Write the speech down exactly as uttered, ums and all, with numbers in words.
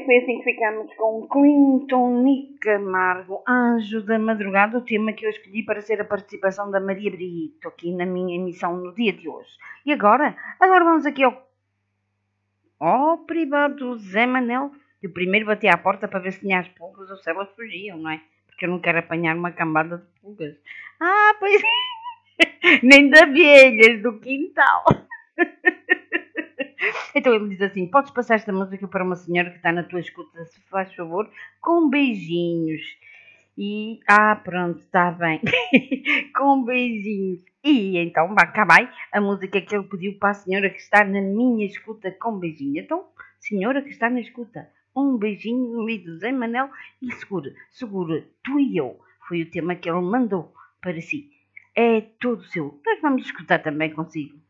foi assim que ficamos com Clinton Nick Camargo, Anjo da Madrugada, o tema que eu escolhi para ser a participação da Maria Brito aqui na minha emissão no dia de hoje. E agora? Agora vamos aqui ao, ao privado do Zé Manel. Eu primeiro bati à porta para ver se tinha as pulgas ou se elas fugiam, não é? Porque eu não quero apanhar uma cambada de pulgas. Ah, pois nem de abelhas do quintal. Então ele diz assim: podes passar esta música para uma senhora que está na tua escuta, se faz favor, com beijinhos. E, ah, pronto, está bem. Com beijinhos. E então, vá, cá vai a música que ele pediu para a senhora que está na minha escuta, com beijinho. Então, senhora que está na escuta, um beijinho no meio do Zé Manel e segura, segura, tu e eu. Foi o tema que ele mandou para si. É todo seu. Nós vamos escutar também consigo.